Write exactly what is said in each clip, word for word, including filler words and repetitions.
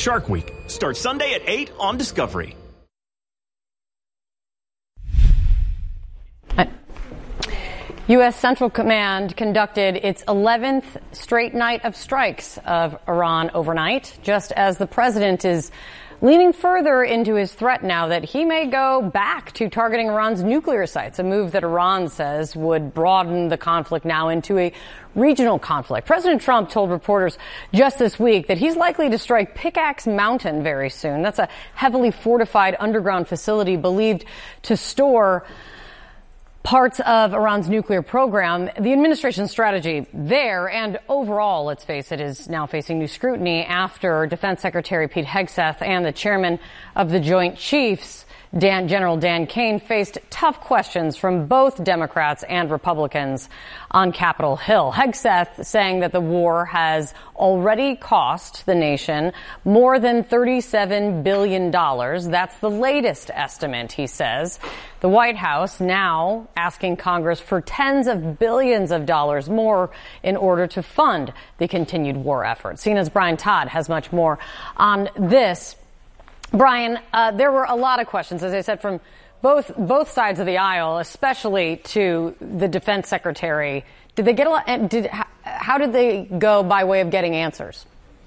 Shark Week starts Sunday at eight on Discovery. U S. Central Command conducted its eleventh straight night of strikes of Iran overnight, just as the president is leaning further into his threat now that he may go back to targeting Iran's nuclear sites, a move that Iran says would broaden the conflict now into a regional conflict. President Trump told reporters just this week that he's likely to strike Pickaxe Mountain very soon. That's a heavily fortified underground facility believed to store parts of Iran's nuclear program. The administration's strategy there and overall, let's face it, is now facing new scrutiny after Defense Secretary Pete Hegseth and the chairman of the Joint Chiefs, Dan, General Dan Kane, faced tough questions from both Democrats and Republicans on Capitol Hill. Hegseth saying that the war has already cost the nation more than thirty-seven billion dollars. That's the latest estimate, he says. The White House now asking Congress for tens of billions of dollars more in order to fund the continued war effort. C N N's Brian Todd has much more on this. Brian, uh, there were a lot of questions, as I said, from both both sides of the aisle, especially to the defense secretary. Did they get a lot? Did how did they go by way of getting answers?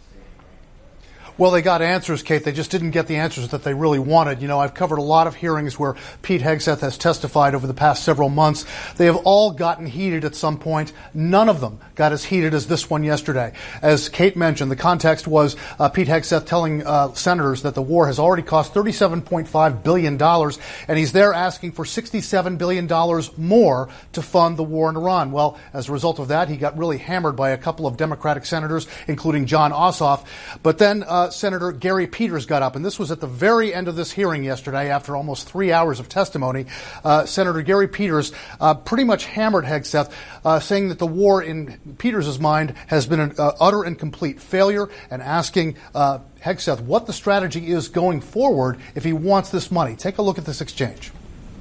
Well, they got answers, Kate. They just didn't get the answers that they really wanted. You know, I've covered a lot of hearings where Pete Hegseth has testified over the past several months. They have all gotten heated at some point. None of them got as heated as this one yesterday. As Kate mentioned, the context was uh, Pete Hegseth telling uh, senators that the war has already cost thirty-seven point five billion dollars, and he's there asking for sixty-seven billion dollars more to fund the war in Iran. Well, as a result of that, he got really hammered by a couple of Democratic senators, including Jon Ossoff. But then uh, Senator Gary Peters got up, and this was at the very end of this hearing yesterday after almost three hours of testimony. Uh, Senator Gary Peters uh, pretty much hammered Hegseth, uh, saying that the war in Peters' mind has been an uh, utter and complete failure, and asking uh, Hegseth what the strategy is going forward if he wants this money. Take a look at this exchange.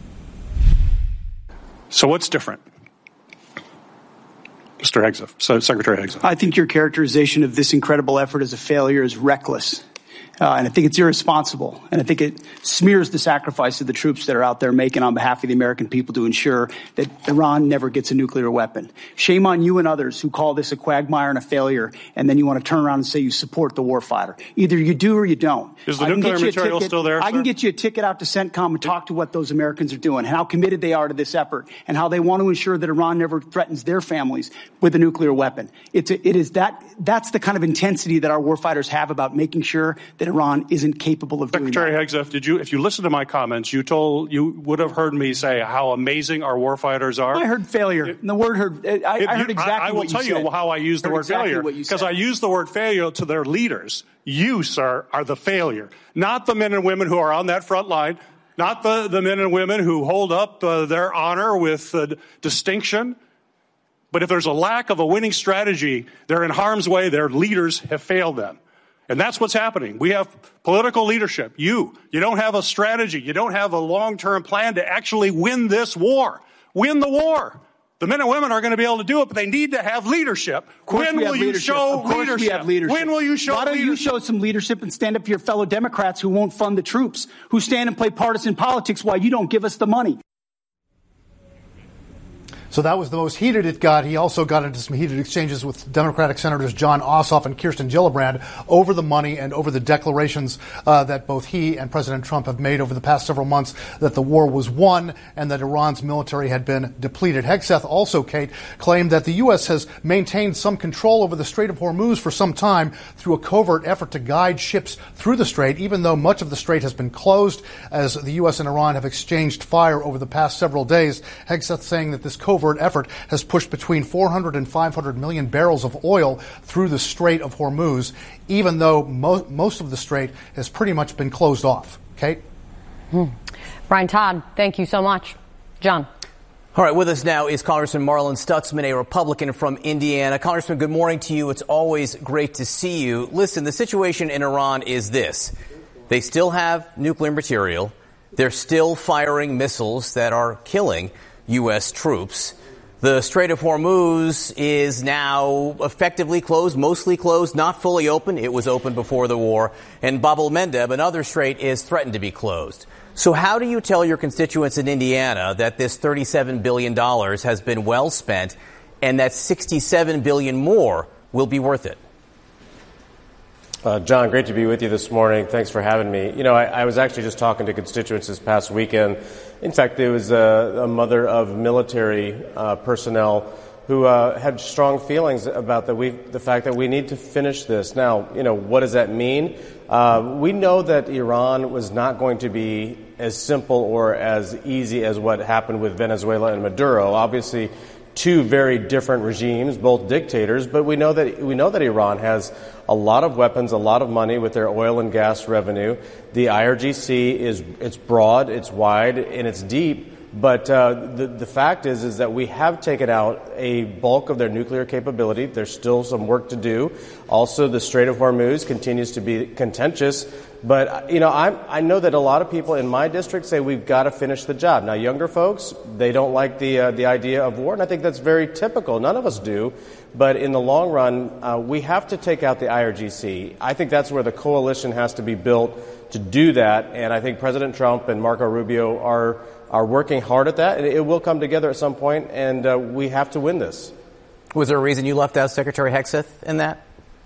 So what's different? Mister Hegseth, so Secretary Hegseth. I think your characterization of this incredible effort as a failure is reckless. Uh, and I think it's irresponsible. And I think it smears the sacrifice of the troops that are out there making on behalf of the American people to ensure that Iran never gets a nuclear weapon. Shame on you and others who call this a quagmire and a failure, and then you want to turn around and say you support the warfighter. Either you do or you don't. Is the nuclear material still there, I sir? can get you a ticket out to CENTCOM and talk to what those Americans are doing and how committed they are to this effort and how they want to ensure that Iran never threatens their families with a nuclear weapon. It's a, it is that, that's the kind of intensity that our warfighters have about making sure that Iran isn't capable of doing that. Secretary Hegseth, did you, if you listen to my comments, you told, you would have heard me say how amazing our warfighters are. I heard failure. It, and the word heard, I, it, I heard exactly I, I will what you tell said. you how I use the I word exactly failure. Because I use the word failure to their leaders. You, sir, are the failure, not the men and women who are on that front line, not the, the men and women who hold up uh, their honor with uh, distinction. But if there's a lack of a winning strategy, they're in harm's way. Their leaders have failed them. And that's what's happening. We have political leadership. You, you don't have a strategy. You don't have a long-term plan to actually win this war. Win the war. The men and women are going to be able to do it, but they need to have leadership. When will you show leadership? We have leadership? When will you show leadership? Why don't you show some leadership and stand up to your fellow Democrats who won't fund the troops, who stand and play partisan politics while you don't give us the money? So that was the most heated it got. He also got into some heated exchanges with Democratic Senators Jon Ossoff and Kirsten Gillibrand over the money and over the declarations uh, that both he and President Trump have made over the past several months that the war was won and that Iran's military had been depleted. Hegseth also, Kate, claimed that the U S has maintained some control over the Strait of Hormuz for some time through a covert effort to guide ships through the strait, even though much of the strait has been closed as the U S and Iran have exchanged fire over the past several days. Hegseth saying that this covert effort has pushed between four hundred and five hundred million barrels of oil through the Strait of Hormuz, even though mo- most of the strait has pretty much been closed off. Kate? Hmm. Brian Todd, thank you so much. John. All right, with us now is Congressman Marlin Stutzman, a Republican from Indiana. Congressman, good morning to you. It's always great to see you. Listen, the situation in Iran is this. They still have nuclear material. They're still firing missiles that are killing U S troops. The Strait of Hormuz is now effectively closed, mostly closed, not fully open. It was open before the war. And Bab el-Mandeb, another strait, is threatened to be closed. So how do you tell your constituents in Indiana that this thirty-seven billion dollars has been well spent and that sixty-seven billion dollars more will be worth it? Uh, John, great to be with you this morning. Thanks for having me. You know, I, I was actually just talking to constituents this past weekend. In fact, there was a, a mother of military uh, personnel who uh, had strong feelings about the, we, the fact that we need to finish this. Now, you know, what does that mean? Uh, we know that Iran was not going to be as simple or as easy as what happened with Venezuela and Maduro. Obviously, two very different regimes, both dictators, but we know that we know that Iran has a lot of weapons, a lot of money with their oil and gas revenue. The I R G C is it's broad, it's wide, and it's deep. But uh, the the fact is is that we have taken out a bulk of their nuclear capability. There's still some work to do. Also, the Strait of Hormuz continues to be contentious. But you know, I I know that a lot of people in my district say we've got to finish the job. Now, younger folks, they don't like the uh, the idea of war, and I think that's very typical. None of us do. But in the long run, uh, we have to take out the I R G C. I think that's where the coalition has to be built to do that. And I think President Trump and Marco Rubio are. are working hard at that, and it will come together at some point, and uh, we have to win this. Was there a reason you left out Secretary Hegseth in that?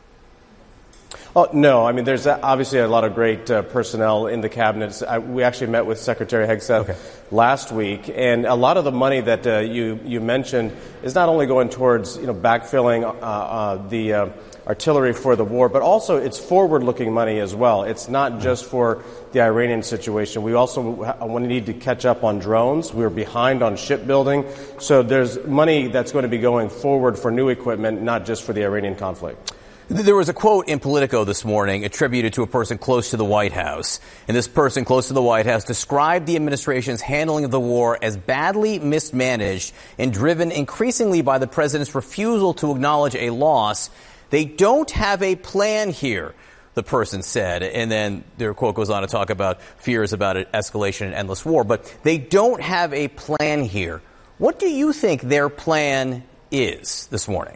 Oh, no. I mean, there's obviously a lot of great uh, personnel in the cabinet. I, we actually met with Secretary Hegseth okay. last week, and a lot of the money that uh, you, you mentioned is not only going towards, you know, backfilling uh, uh, the uh, artillery for the war, but also it's forward-looking money as well. It's not just for the Iranian situation. We also ha- need to catch up on drones. We're behind on shipbuilding. So there's money that's going to be going forward for new equipment, not just for the Iranian conflict. There was a quote in Politico this morning attributed to a person close to the White House. And this person close to the White House described the administration's handling of the war as badly mismanaged and driven increasingly by the president's refusal to acknowledge a loss. They don't have a plan here, the person said. And then their quote goes on to talk about fears about an escalation and endless war. But they don't have a plan here. What do you think their plan is this morning?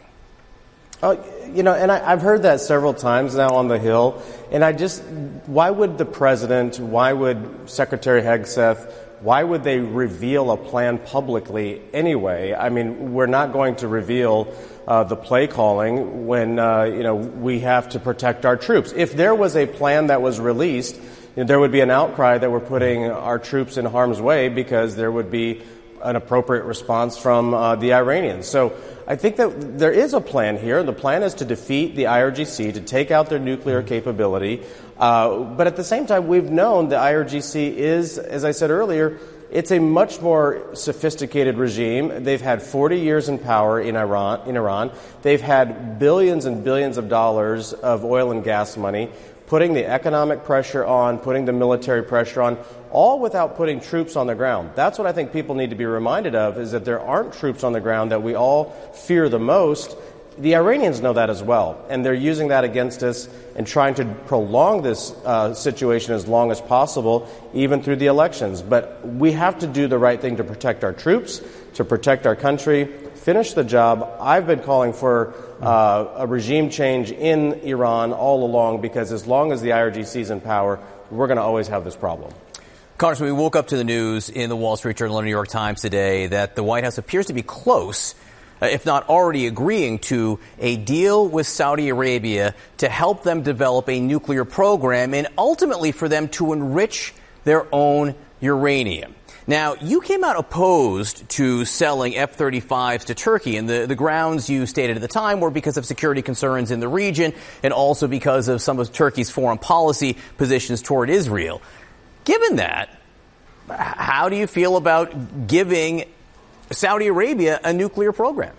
Uh, you know, and I, I've heard that several times now on the Hill. And I just, why would the president, why would Secretary Hegseth, why would they reveal a plan publicly anyway? I mean, we're not going to reveal uh, the play calling when, uh, you know, we have to protect our troops. If there was a plan that was released, you know, there would be an outcry that we're putting our troops in harm's way because there would be an appropriate response from uh, the Iranians. So I think that there is a plan here. The plan is to defeat the I R G C, to take out their nuclear capability. Uh, but at the same time, we've known the I R G C is, as I said earlier, it's a much more sophisticated regime. They've had forty years in power in Iran. In Iran, they've had billions and billions of dollars of oil and gas money, putting the economic pressure on, putting the military pressure on, all without putting troops on the ground. That's what I think people need to be reminded of, is that there aren't troops on the ground that we all fear the most. The Iranians know that as well, and they're using that against us and trying to prolong this uh, situation as long as possible, even through the elections. But we have to do the right thing to protect our troops, to protect our country, finish the job. I've been calling for uh, a regime change in Iran all along, because as long as the I R G C is in power, we're going to always have this problem. Congressman, we woke up to the news in the Wall Street Journal and New York Times today that the White House appears to be close, if not already agreeing to a deal with Saudi Arabia to help them develop a nuclear program and ultimately for them to enrich their own uranium. Now, you came out opposed to selling F thirty-fives to Turkey, and the, the grounds you stated at the time were because of security concerns in the region and also because of some of Turkey's foreign policy positions toward Israel. Given that, how do you feel about giving Saudi Arabia a nuclear program?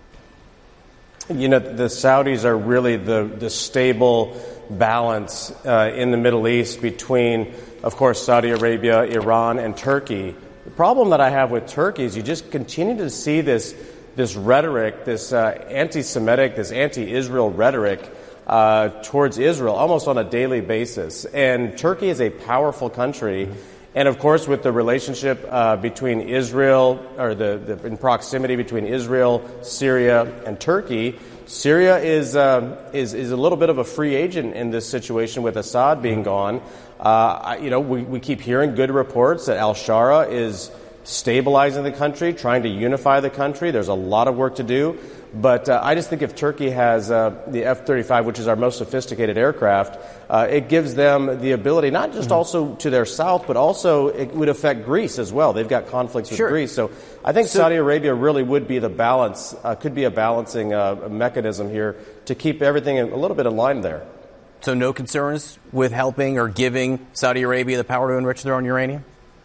You know, the Saudis are really the, the stable balance uh, in the Middle East between, of course, Saudi Arabia, Iran, and Turkey. The problem that I have with Turkey is you just continue to see this this rhetoric, this uh, anti-Semitic, this anti-Israel rhetoric uh, towards Israel almost on a daily basis. And Turkey is a powerful country. And of course, with the relationship uh, between Israel, or the, the in proximity between Israel, Syria, and Turkey, Syria is uh, is is a little bit of a free agent in this situation with Assad being gone. Uh, you know, we, we keep hearing good reports that al-Shara is stabilizing the country, trying to unify the country. There's a lot of work to do. But uh, I just think if Turkey has uh, the F thirty-five, which is our most sophisticated aircraft, uh, it gives them the ability, not just mm-hmm. also to their south, but also it would affect Greece as well. They've got conflicts with sure. Greece. So I think so, Saudi Arabia really would be the balance, uh, could be a balancing uh, mechanism here to keep everything a little bit in line there. So no concerns with helping or giving Saudi Arabia the power to enrich their own uranium?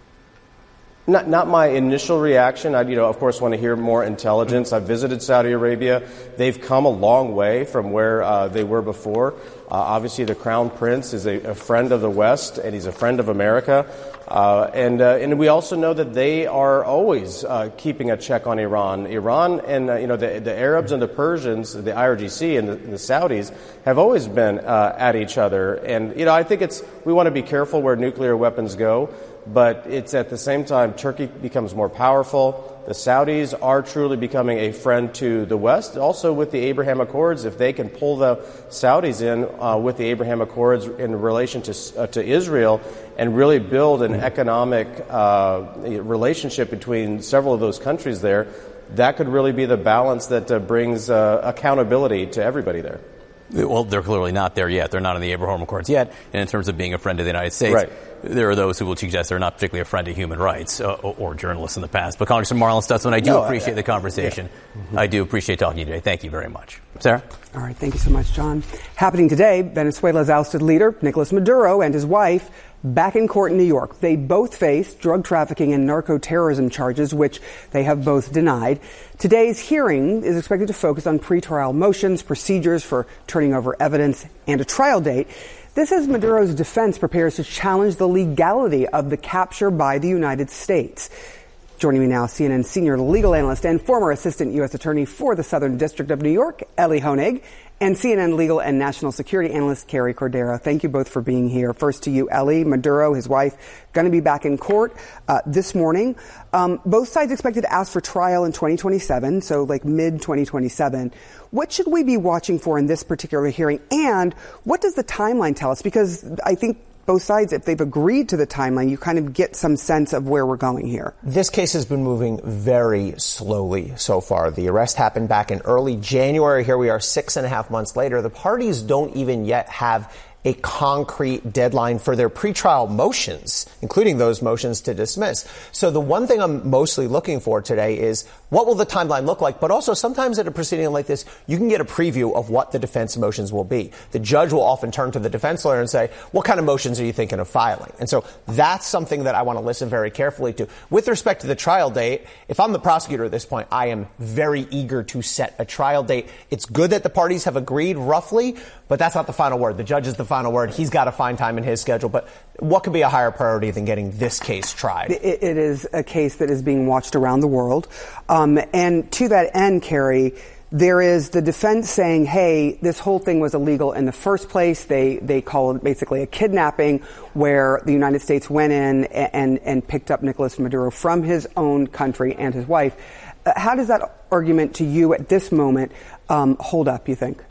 Not, not my initial reaction. I, you know, of course, want to hear more intelligence. I've visited Saudi Arabia. They've come a long way from where uh, they were before. Uh, obviously, the Crown Prince is a, a friend of the West, and he's a friend of America. Uh, and uh, and we also know that they are always uh, keeping a check on Iran. Iran and uh, you know the the Arabs and the Persians, the I R G C and the, the Saudis have always been uh, at each other. And you know, I think it's we want to be careful where nuclear weapons go. But it's at the same time, Turkey becomes more powerful. The Saudis are truly becoming a friend to the West. Also with the Abraham Accords, if they can pull the Saudis in uh, with the Abraham Accords in relation to uh, to Israel and really build an economic uh, relationship between several of those countries there, that could really be the balance that uh, brings uh, accountability to everybody there. Well, they're clearly not there yet. They're not in the Abraham Accords yet. And in terms of being a friend of the United States, right. there are those who will suggest they're not particularly a friend of human rights uh, or, or journalists in the past. But Congressman Marlin Stutzman, I do no, appreciate I, I, the conversation. Yeah. Mm-hmm. I do appreciate talking to you today. Thank you very much. Sarah? All right. Thank you so much, John. Happening today, Venezuela's ousted leader, Nicolas Maduro, and his wife back in court in New York. They both face drug trafficking and narco-terrorism charges, which they have both denied. Today's hearing is expected to focus on pretrial motions, procedures for turning over evidence, and a trial date. This as Maduro's defense prepares to challenge the legality of the capture by the United States. Joining me now, C N N senior legal analyst and former assistant U S attorney for the Southern District of New York, Elie Honig, and C N N legal and national security analyst Carrie Cordero. Thank you both for being here. First to you, Elie. Maduro, his wife, going to be back in court uh, this morning. Um, both sides expected to ask for trial in twenty twenty-seven, so like mid twenty twenty-seven. What should we be watching for in this particular hearing? And what does the timeline tell us? Because I think both sides, if they've agreed to the timeline, you kind of get some sense of where we're going here. This case has been moving very slowly so far. The arrest happened back in early January. Here we are six and a half months later. The parties don't even yet have a concrete deadline for their pretrial motions, including those motions to dismiss. So the one thing I'm mostly looking for today is what will the timeline look like? But also sometimes at a proceeding like this, you can get a preview of what the defense motions will be. The judge will often turn to the defense lawyer and say, what kind of motions are you thinking of filing? And so that's something that I want to listen very carefully to. With respect to the trial date, if I'm the prosecutor at this point, I am very eager to set a trial date. It's good that the parties have agreed roughly, but that's not the final word. The judge is the final word. He's got to find time in his schedule. But what could be a higher priority than getting this case tried? It, it is a case that is being watched around the world. Um, and to that end, Carrie, there is the defense saying, hey, this whole thing was illegal in the first place. They they call it basically a kidnapping where the United States went in and, and, and picked up Nicolas Maduro from his own country and his wife. Uh, how does that argument to you at this moment um, hold up, you think?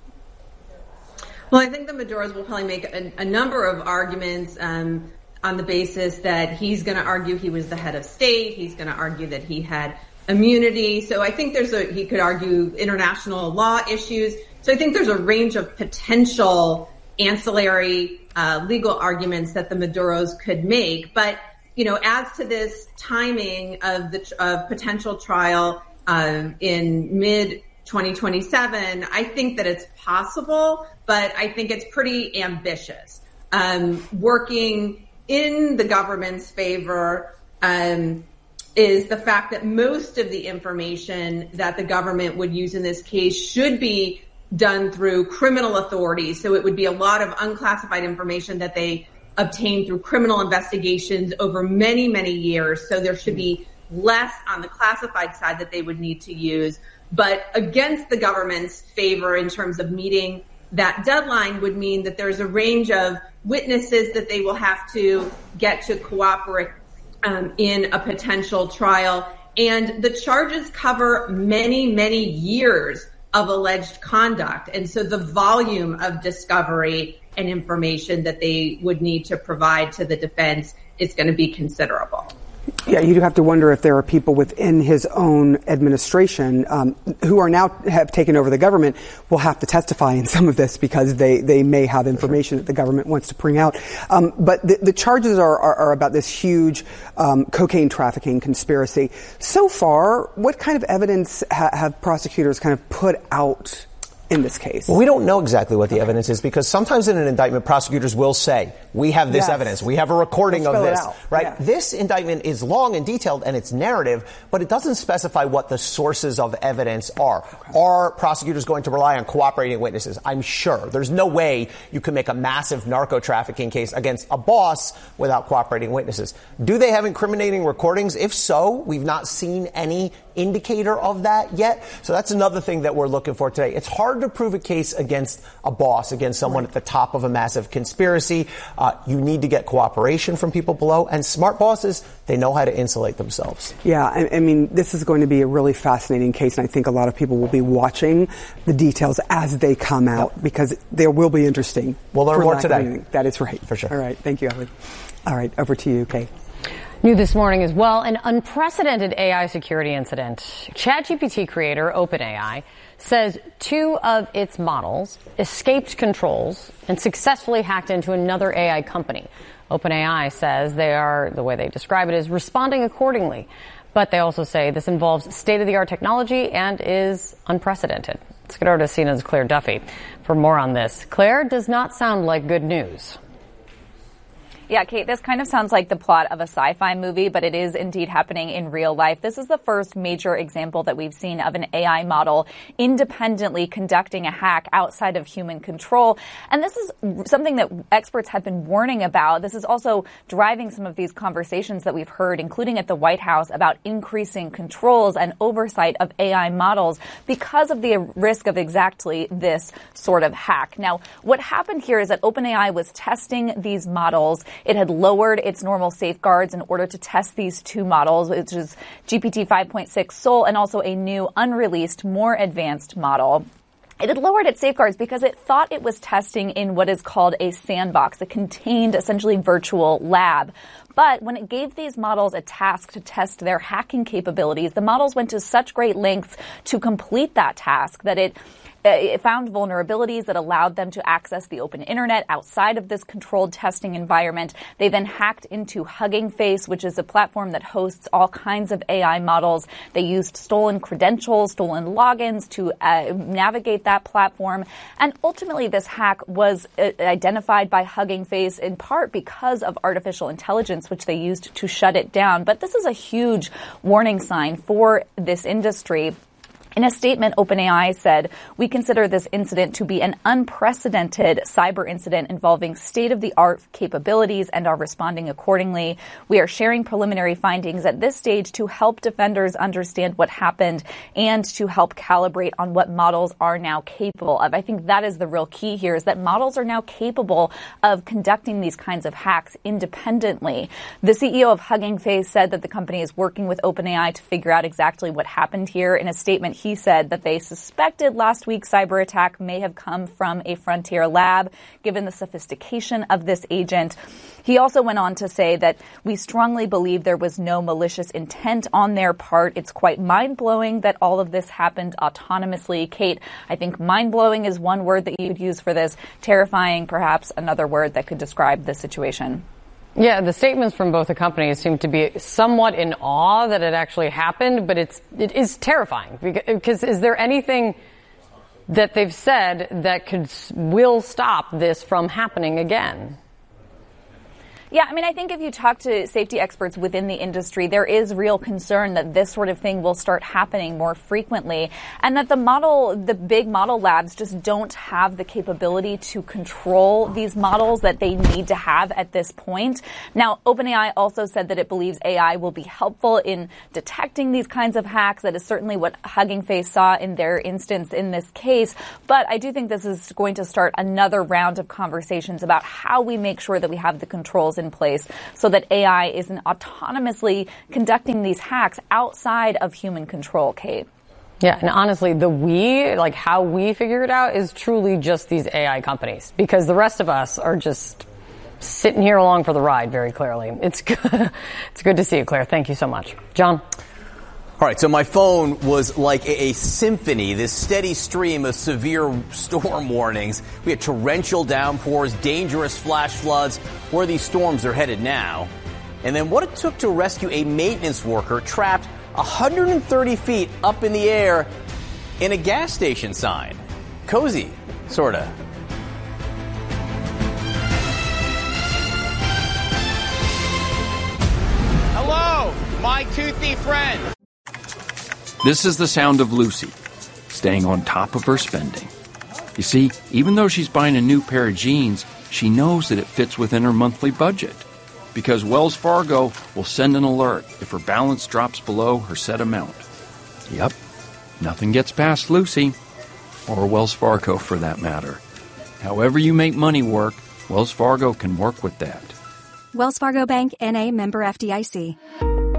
Well, I think the Maduros will probably make a, a number of arguments um, on the basis that he's going to argue he was the head of state. He's going to argue that he had immunity. So I think there's a, he could argue international law issues. So I think there's a range of potential ancillary uh, legal arguments that the Maduros could make. But, you know, as to this timing of the of potential trial um, in mid twenty twenty-seven, I think that it's possible, but I think it's pretty ambitious. Um, working in the government's favor um, is the fact that most of the information that the government would use in this case should be done through criminal authorities. So it would be a lot of unclassified information that they obtain through criminal investigations over many, many years. So there should be less on the classified side that they would need to use. But against the government's favor in terms of meeting that deadline would mean that there's a range of witnesses that they will have to get to cooperate um, in a potential trial. And the charges cover many, many years of alleged conduct. And so the volume of discovery and information that they would need to provide to the defense is going to be considerable. Yeah, you do have to wonder if there are people within his own administration um, who are now have taken over the government will have to testify in some of this because they, they may have information that the government wants to bring out. Um, but the, the charges are, are, are about this huge um, cocaine trafficking conspiracy. So far, what kind of evidence ha- have prosecutors kind of put out in this case? Well, we don't know exactly what the okay. evidence is because sometimes in an indictment, prosecutors will say, we have this yes. evidence. We have a recording we'll of this, right? Yeah. This indictment is long and detailed and it's narrative, but it doesn't specify what the sources of evidence are. Okay. Are prosecutors going to rely on cooperating witnesses? I'm sure. There's no way you can make a massive narco trafficking case against a boss without cooperating witnesses. Do they have incriminating recordings? If so, we've not seen any indicator of that yet. So that's another thing that we're looking for today. It's hard to prove a case against a boss, against someone right. at the top of a massive conspiracy. Uh, you need to get cooperation from people below. And smart bosses, they know how to insulate themselves. Yeah, I, I mean, this is going to be a really fascinating case, and I think a lot of people will be watching the details as they come out yep. because they will be interesting. We'll learn more today. That is right. For sure. All right. Thank you, Ellie. All right. Over to you, Kate. New this morning as well, an unprecedented A I security incident. ChatGPT creator OpenAI says two of its models escaped controls and successfully hacked into another A I company. OpenAI says they are, the way they describe it, is responding accordingly. But they also say this involves state-of-the-art technology and is unprecedented. Let's get over to C N N's Claire Duffy for more on this. Claire, does not sound like good news. Yeah, Kate, this kind of sounds like the plot of a sci-fi movie, but it is indeed happening in real life. This is the first major example that we've seen of an A I model independently conducting a hack outside of human control. And this is something that experts have been warning about. This is also driving some of these conversations that we've heard, including at the White House, about increasing controls and oversight of A I models because of the risk of exactly this sort of hack. Now, what happened here is that OpenAI was testing these models. It had lowered its normal safeguards in order to test these two models, which is G P T five point six Sol and also a new unreleased, more advanced model. It had lowered its safeguards because it thought it was testing in what is called a sandbox, a contained, essentially virtual lab. But when it gave these models a task to test their hacking capabilities, the models went to such great lengths to complete that task that it It found vulnerabilities that allowed them to access the open internet outside of this controlled testing environment. They then hacked into Hugging Face, which is a platform that hosts all kinds of A I models. They used stolen credentials, stolen logins to uh, navigate that platform. And ultimately, this hack was uh, identified by Hugging Face in part because of artificial intelligence, which they used to shut it down. But this is a huge warning sign for this industry. In a statement, OpenAI said, "We consider this incident to be an unprecedented cyber incident involving state-of-the-art capabilities and are responding accordingly. We are sharing preliminary findings at this stage to help defenders understand what happened and to help calibrate on what models are now capable of." I think that is the real key here, is that models are now capable of conducting these kinds of hacks independently. The C E O of Hugging Face said that the company is working with OpenAI to figure out exactly what happened here. In a statement, he said that they suspected last week's cyber attack may have come from a frontier lab, given the sophistication of this agent. He also went on to say that we strongly believe there was no malicious intent on their part. It's quite mind-blowing that all of this happened autonomously. Kate, I think mind-blowing is one word that you could use for this. Terrifying, perhaps, another word that could describe the situation. Yeah, the statements from both the companies seem to be somewhat in awe that it actually happened, but it's, it is terrifying. Because is there anything that they've said that could, will stop this from happening again? Yeah, I mean, I think if you talk to safety experts within the industry, there is real concern that this sort of thing will start happening more frequently, and that the model, the big model labs just don't have the capability to control these models that they need to have at this point. Now, OpenAI also said that it believes A I will be helpful in detecting these kinds of hacks. That is certainly what Hugging Face saw in their instance in this case. But I do think this is going to start another round of conversations about how we make sure that we have the controls in place so that A I isn't autonomously conducting these hacks outside of human control, Kate. Yeah, and honestly, the we, like how we figure it out, is truly just these A I companies, because the rest of us are just sitting here along for the ride, very clearly. It's good. It's good to see you, Claire. Thank you so much. John? All right, so my phone was like a, a symphony, this steady stream of severe storm warnings. We had torrential downpours, dangerous flash floods. Where these storms are headed now. And then what it took to rescue a maintenance worker trapped one hundred thirty feet up in the air in a gas station sign. Cozy, sort of. Hello, my toothy friend. This is the sound of Lucy, staying on top of her spending. You see, even though she's buying a new pair of jeans, she knows that it fits within her monthly budget. Because Wells Fargo will send an alert if her balance drops below her set amount. Yep, nothing gets past Lucy, or Wells Fargo for that matter. However you make money work, Wells Fargo can work with that. Wells Fargo Bank, N A, member F D I C.